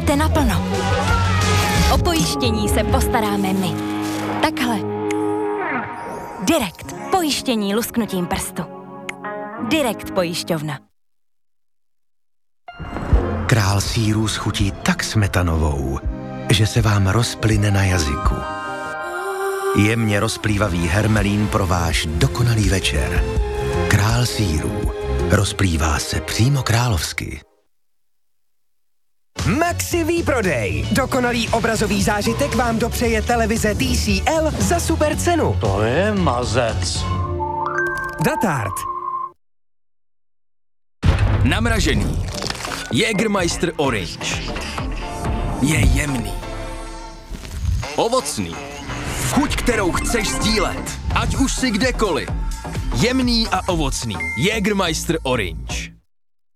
Užijte naplno. O pojištění se postaráme my. Takhle. Direkt. Pojištění lusknutím prstu. Direkt pojišťovna. Král sýrů schutí tak smetanovou, že se vám rozplyne na jazyku. Jemně rozplývavý hermelín pro váš dokonalý večer. Král sýrů. Rozplývá se přímo královsky. Maxi výprodej. Dokonalý obrazový zážitek vám dopřeje televize TCL za super cenu. To je mazec. Datard. Namražený. Jägermeister Orange. Je jemný. Ovocný. Chuť, kterou chceš sdílet. Ať už si kdekoliv. Jemný a ovocný. Jägermeister Orange.